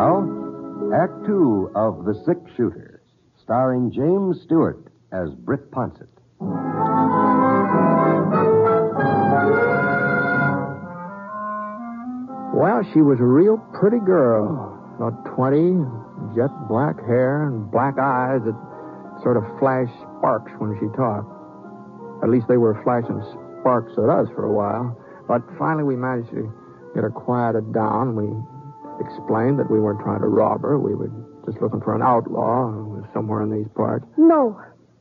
now, Act Two of The Six Shooter, starring James Stewart as Britt Ponsett. Well, she was a real pretty girl. About 20, jet black hair and black eyes that sort of flashed sparks when she talked. At least they were flashing sparks at us for a while. But finally we managed to get her quieted down. We explained that we weren't trying to rob her. We were just looking for an outlaw who was somewhere in these parts. No.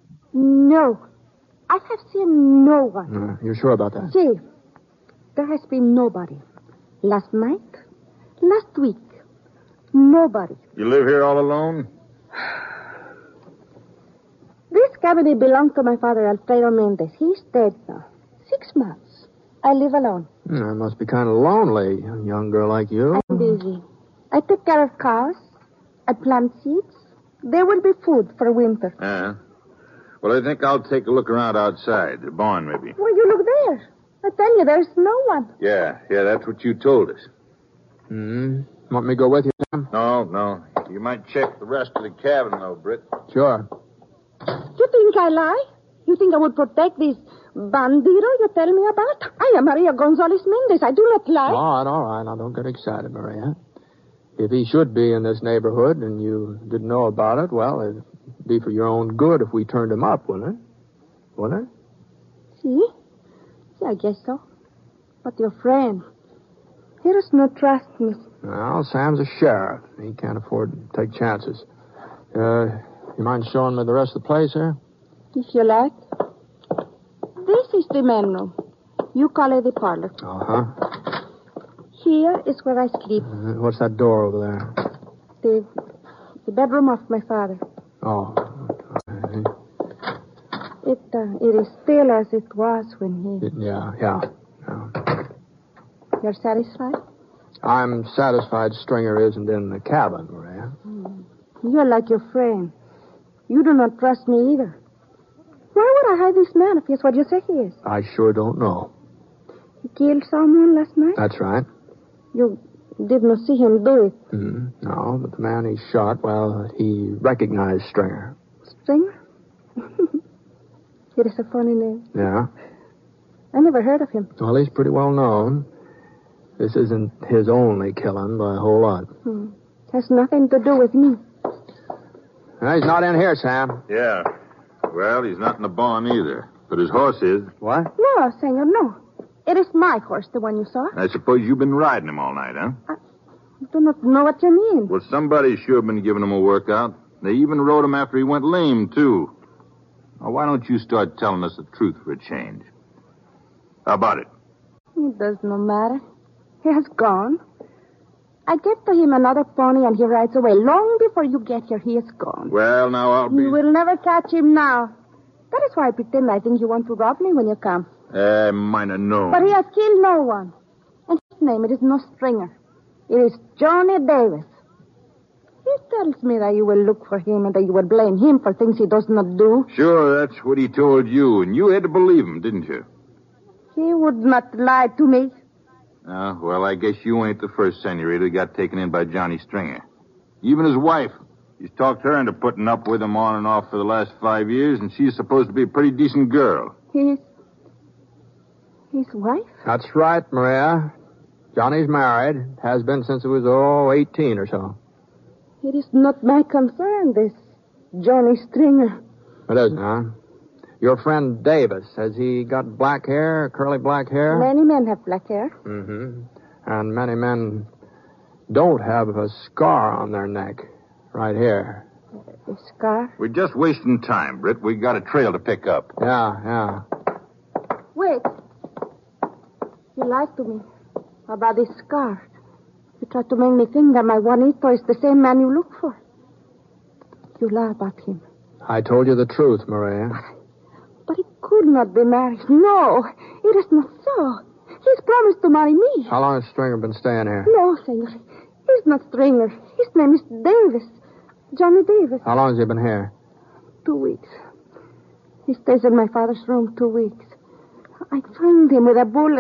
I have seen no one. You're sure about that? See, there has been nobody. Last night, last week, nobody. You live here all alone? This cabin belonged to my father, Alfredo Mendez. He's dead now. 6 months. I live alone. It must be kind of lonely, a young girl like you. I'm busy. I take care of cows. I plant seeds. There will be food for winter. Well, I think I'll take a look around outside. The barn, maybe. Well, you look there. I tell you, there's no one. Yeah, that's what you told us. Want me to go with you, Sam? No. You might check the rest of the cabin, though, Britt. Sure. You think I lie? You think I would protect this bandito you tell me about? I am Maria Gonzalez Mendez. I do not lie. All right. Now, don't get excited, Maria. If he should be in this neighborhood and you didn't know about it, well, it'd be for your own good if we turned him up, wouldn't it? Wouldn't it? See, I guess so. But your friend, he does not trust me. Well, Sam's a sheriff. He can't afford to take chances. You mind showing me the rest of the place here? If you like. This is the main room. You call it the parlor. Uh-huh. Here is where I sleep. What's that door over there? The bedroom of my father. Oh. Okay. It is still as it was when he... Yeah. You're satisfied? I'm satisfied Stringer isn't in the cabin, Maria. You're like your friend. You do not trust me either. Why would I hide this man if he's what you say he is? I sure don't know. He killed someone last night? That's right. You did not see him do it? No, but the man he shot, well, he recognized Stringer. Stringer? It is a funny name. Yeah? I never heard of him. Well, he's pretty well known. This isn't his only killing by a whole lot. Has nothing to do with me. He's not in here, Sam. Yeah. Well, he's not in the barn either. But his horse is. What? No, senor, no. It is my horse, the one you saw. I suppose you've been riding him all night, huh? I do not know what you mean. Well, somebody's sure been giving him a workout. They even rode him after he went lame, too. Now, why don't you start telling us the truth for a change? How about it? It does not matter. He has gone. I get to him another pony and he rides away. Long before you get here, he is gone. Well, now I'll be... You will never catch him now. That is why I pretend I think you want to rob me when you come. Might have known. But he has killed no one. And his name, it is no Stringer. It is Johnny Davis. He tells me that you will look for him and that you will blame him for things he does not do. Sure, that's what he told you, and you had to believe him, didn't you? He would not lie to me. Well, I guess you ain't the first senorita who got taken in by Johnny Stringer. Even his wife. He's talked her into putting up with him on and off for the last 5 years, and she's supposed to be a pretty decent girl. His wife? That's right, Maria. Johnny's married. Has been since he was, 18 or so. It is not my concern, this Johnny Stringer. It isn't, huh? Your friend Davis, has he got black hair, curly black hair? Many men have black hair. Mm-hmm. And many men don't have a scar on their neck. Right here. A scar? We're just wasting time, Britt. We got a trail to pick up. Yeah. Wait. You lied to me about this scar. You tried to make me think that my Juanito is the same man you look for. You lie about him. I told you the truth, Maria. But he could not be married. No, it is not so. He's promised to marry me. How long has Stringer been staying here? No, senor. He's not Stringer. His name is Davis. Johnny Davis. How long has he been here? 2 weeks. He stays in my father's room 2 weeks. I find him with a bullet